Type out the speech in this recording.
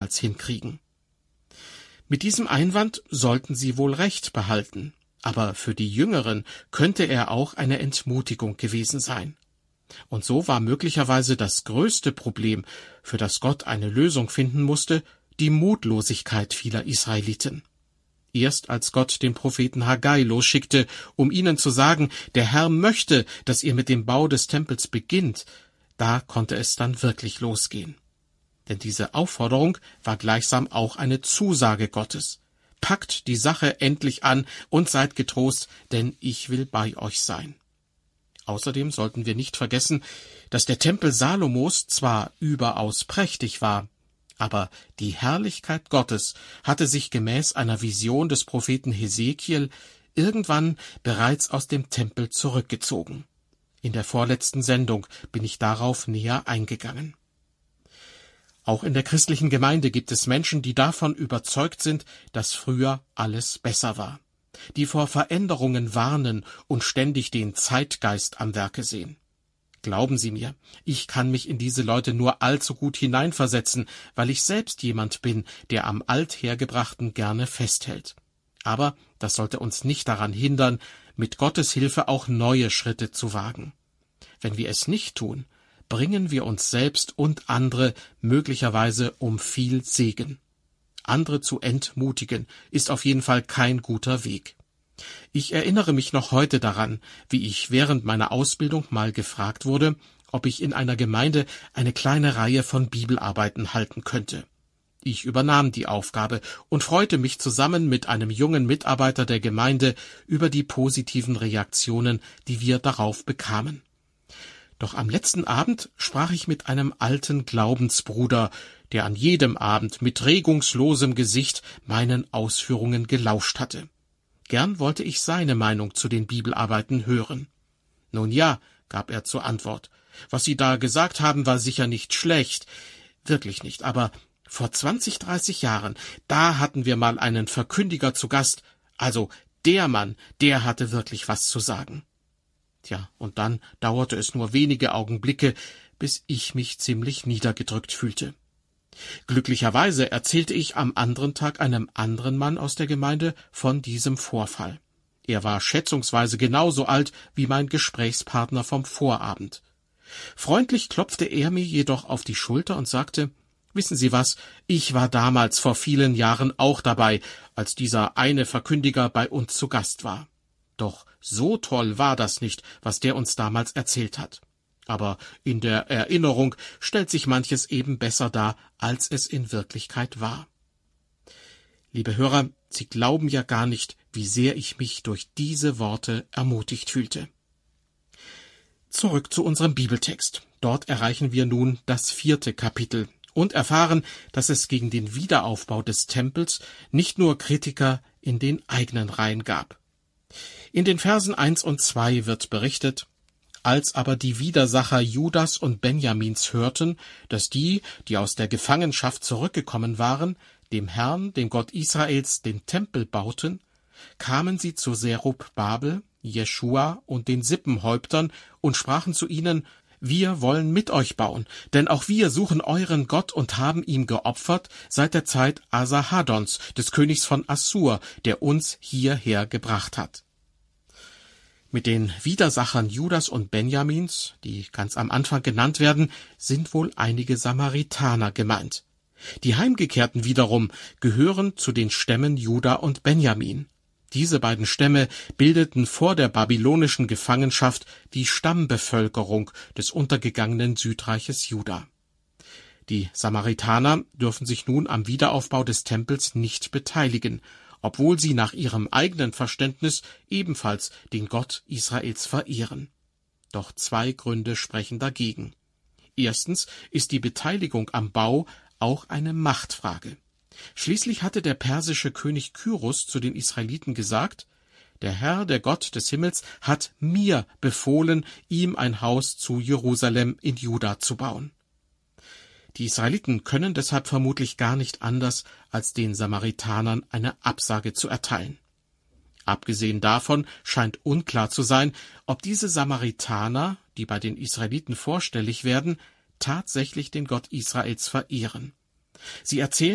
niemals hinkriegen. Mit diesem Einwand sollten sie wohl recht behalten, aber für die Jüngeren könnte er auch eine Entmutigung gewesen sein. Und so war möglicherweise das größte Problem, für das Gott eine Lösung finden musste, die Mutlosigkeit vieler Israeliten. Erst als Gott den Propheten Haggai losschickte, um ihnen zu sagen, der Herr möchte, dass ihr mit dem Bau des Tempels beginnt, da konnte es dann wirklich losgehen. Denn diese Aufforderung war gleichsam auch eine Zusage Gottes. Packt die Sache endlich an und seid getrost, denn ich will bei euch sein. Außerdem sollten wir nicht vergessen, dass der Tempel Salomos zwar überaus prächtig war, aber die Herrlichkeit Gottes hatte sich gemäß einer Vision des Propheten Hesekiel irgendwann bereits aus dem Tempel zurückgezogen. In der vorletzten Sendung bin ich darauf näher eingegangen. Auch in der christlichen Gemeinde gibt es Menschen, die davon überzeugt sind, dass früher alles besser war, die vor Veränderungen warnen und ständig den Zeitgeist am Werke sehen. Glauben Sie mir, ich kann mich in diese Leute nur allzu gut hineinversetzen, weil ich selbst jemand bin, der am Althergebrachten gerne festhält. Aber das sollte uns nicht daran hindern, mit Gottes Hilfe auch neue Schritte zu wagen. Wenn wir es nicht tun, bringen wir uns selbst und andere möglicherweise um viel Segen. Andere zu entmutigen, ist auf jeden Fall kein guter Weg. Ich erinnere mich noch heute daran, wie ich während meiner Ausbildung mal gefragt wurde, ob ich in einer Gemeinde eine kleine Reihe von Bibelarbeiten halten könnte. Ich übernahm die Aufgabe und freute mich zusammen mit einem jungen Mitarbeiter der Gemeinde über die positiven Reaktionen, die wir darauf bekamen. Doch am letzten Abend sprach ich mit einem alten Glaubensbruder, der an jedem Abend mit regungslosem Gesicht meinen Ausführungen gelauscht hatte. Gern wollte ich seine Meinung zu den Bibelarbeiten hören. »Nun ja«, gab er zur Antwort, »was Sie da gesagt haben, war sicher nicht schlecht, wirklich nicht, aber vor 20, 30 Jahren, da hatten wir mal einen Verkündiger zu Gast, also der Mann, der hatte wirklich was zu sagen.« Tja, und dann dauerte es nur wenige Augenblicke, bis ich mich ziemlich niedergedrückt fühlte. Glücklicherweise erzählte ich am anderen Tag einem anderen Mann aus der Gemeinde von diesem Vorfall. Er war schätzungsweise genauso alt wie mein Gesprächspartner vom Vorabend. Freundlich klopfte er mir jedoch auf die Schulter und sagte, »Wissen Sie was, ich war damals vor vielen Jahren auch dabei, als dieser eine Verkündiger bei uns zu Gast war. Doch so toll war das nicht, was der uns damals erzählt hat. Aber in der Erinnerung stellt sich manches eben besser dar, als es in Wirklichkeit war.« Liebe Hörer, Sie glauben ja gar nicht, wie sehr ich mich durch diese Worte ermutigt fühlte. Zurück zu unserem Bibeltext. Dort erreichen wir nun das 4. Kapitel und erfahren, dass es gegen den Wiederaufbau des Tempels nicht nur Kritiker in den eigenen Reihen gab. In den Versen 1 und 2 wird berichtet, als aber die Widersacher Judas und Benjamins hörten, dass die aus der Gefangenschaft zurückgekommen waren, dem Herrn, dem Gott Israels, den Tempel bauten, kamen sie zu Serubbabel, Jeschua und den Sippenhäuptern und sprachen zu ihnen, wir wollen mit euch bauen, denn auch wir suchen euren Gott und haben ihm geopfert seit der Zeit Asarhadons, des Königs von Assur, der uns hierher gebracht hat. Mit den Widersachern Judas und Benjamins, die ganz am Anfang genannt werden, sind wohl einige Samaritaner gemeint. Die Heimgekehrten wiederum gehören zu den Stämmen Juda und Benjamin. Diese beiden Stämme bildeten vor der babylonischen Gefangenschaft die Stammbevölkerung des untergegangenen Südreiches Juda. Die Samaritaner dürfen sich nun am Wiederaufbau des Tempels nicht beteiligen, obwohl sie nach ihrem eigenen Verständnis ebenfalls den Gott Israels verehren. Doch 2 Gründe sprechen dagegen. Erstens ist die Beteiligung am Bau auch eine Machtfrage. Schließlich hatte der persische König Kyrus zu den Israeliten gesagt, der Herr, der Gott des Himmels, hat mir befohlen, ihm ein Haus zu Jerusalem in Juda zu bauen. Die Israeliten können deshalb vermutlich gar nicht anders, als den Samaritanern eine Absage zu erteilen. Abgesehen davon scheint unklar zu sein, ob diese Samaritaner, die bei den Israeliten vorstellig werden, tatsächlich den Gott Israels verehren. Sie erzählen